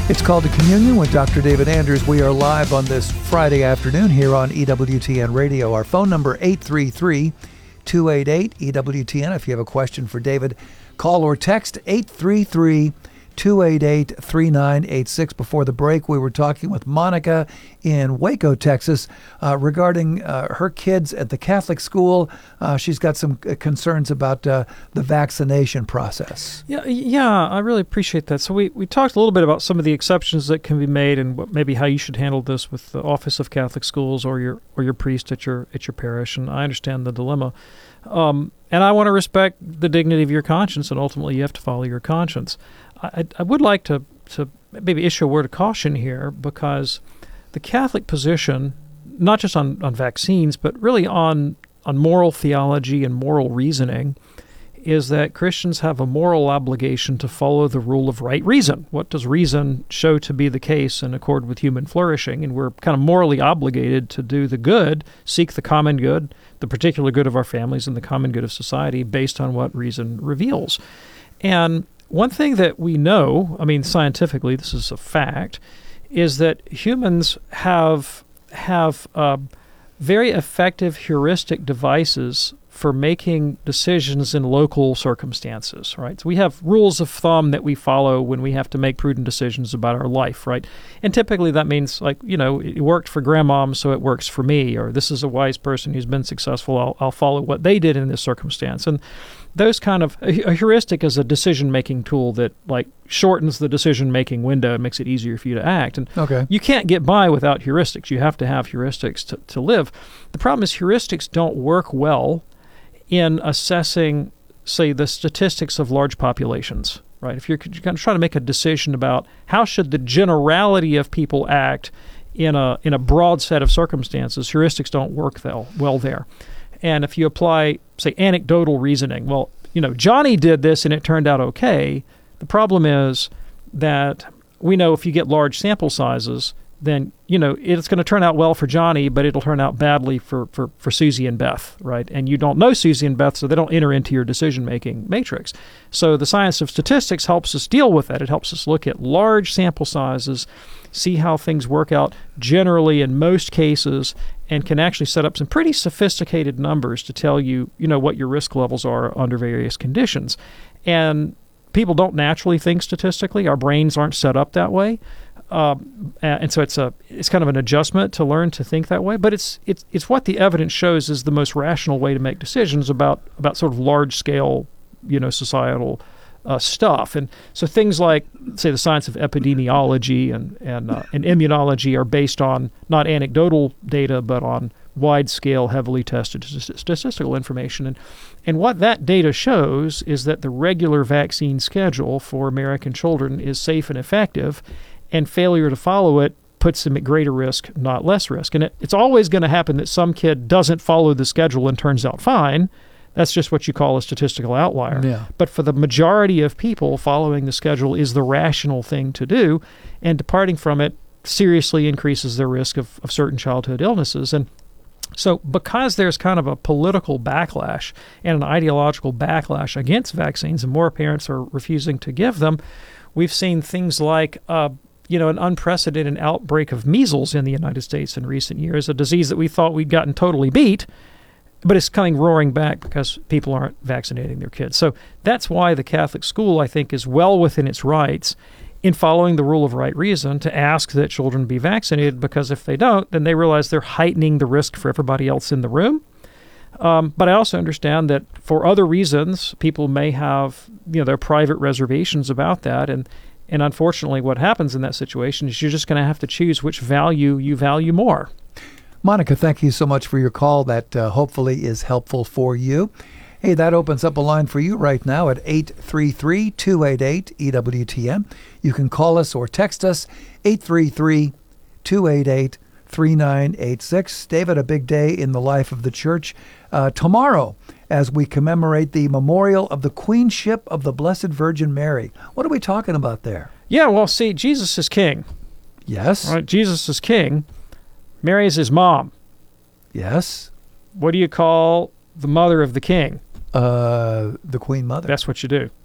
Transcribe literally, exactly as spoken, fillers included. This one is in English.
It's called A Communion with Doctor David Anders. We are live on this Friday afternoon here on E W T N Radio. Our phone number, eight three three, two eight eight, E W T N. If you have a question for David, call or text eight three three, two eight eight, three nine eight six. Before the break, we were talking with Monica in Waco, Texas, uh, regarding uh, her kids at the Catholic school. Uh, she's got some concerns about uh, the vaccination process. Yeah, yeah, I really appreciate that. So we, we talked a little bit about some of the exceptions that can be made and what, maybe how you should handle this with the Office of Catholic Schools or your or your priest at your at your parish. And I understand the dilemma. Um, and I want to respect the dignity of your conscience, and ultimately you have to follow your conscience. I, I would like to, to maybe issue a word of caution here, because the Catholic position, not just on, on vaccines, but really on, on moral theology and moral reasoning, is that Christians have a moral obligation to follow the rule of right reason. What does reason show to be the case in accord with human flourishing? And we're kind of morally obligated to do the good, seek the common good, the particular good of our families and the common good of society based on what reason reveals. And one thing that we know, I mean, scientifically, this is a fact, is that humans have have uh, very effective heuristic devices for making decisions in local circumstances, right? So we have rules of thumb that we follow when we have to make prudent decisions about our life, right? And typically that means, like, you know, it worked for grandmom, so it works for me, or this is a wise person who's been successful, I'll, I'll follow what they did in this circumstance. And those kind of, a heuristic is a decision-making tool that, like, shortens the decision-making window and makes it easier for you to act. And okay. You can't get by without heuristics. You have to have heuristics to, to live. The problem is heuristics don't work well in assessing, say, the statistics of large populations, right? If you're, you're going to try to make a decision about how should the generality of people act in a in a broad set of circumstances, heuristics don't work well, well there. And if you apply, say, anecdotal reasoning, well, you know, Johnny did this and it turned out okay. The problem is that we know if you get large sample sizes, then, you know, it's going to turn out well for Johnny, but it'll turn out badly for, for, for Susie and Beth, right? And you don't know Susie and Beth, so they don't enter into your decision-making matrix. So the science of statistics helps us deal with that. It helps us look at large sample sizes, see how things work out generally in most cases, and can actually set up some pretty sophisticated numbers to tell you, you know, what your risk levels are under various conditions. And people don't naturally think statistically. Our brains aren't set up that way. Um, and so it's a it's kind of an adjustment to learn to think that way, but it's it's it's what the evidence shows is the most rational way to make decisions about about sort of large scale, you know, societal uh, stuff. And so things like, say, the science of epidemiology and and uh, and immunology are based on not anecdotal data but on wide scale, heavily tested statistical information. And and what that data shows is that the regular vaccine schedule for American children is safe and effective. And failure to follow it puts them at greater risk, not less risk. And it, it's always going to happen that some kid doesn't follow the schedule and turns out fine. That's just what you call a statistical outlier. Yeah. But for the majority of people, following the schedule is the rational thing to do, and departing from it seriously increases their risk of, of certain childhood illnesses. And so because there's kind of a political backlash and an ideological backlash against vaccines, and more parents are refusing to give them, we've seen things like uh, you know, an unprecedented outbreak of measles in the United States in recent years, a disease that we thought we'd gotten totally beat, but it's coming roaring back because people aren't vaccinating their kids. So that's why the Catholic school, I think, is well within its rights in following the rule of right reason to ask that children be vaccinated, because if they don't, then they realize they're heightening the risk for everybody else in the room. Um, but I also understand that for other reasons, people may have, you know, their private reservations about that. And And unfortunately, what happens in that situation is you're just going to have to choose which value you value more. Monica, thank you so much for your call. That uh, hopefully is helpful for you. Hey, that opens up a line for you right now at eight three three, two eight eight, E W T N. You can call us or text us, eight three three, two eight eight, three nine eight six. David, a big day in the life of the church. Uh, tomorrow, as we commemorate the memorial of the Queenship of the Blessed Virgin Mary. What are we talking about there? Yeah, well, see, Jesus is king. Yes. Right? Jesus is king. Mary is his mom. Yes. What do you call the mother of the king? Uh, the Queen Mother. That's what you do.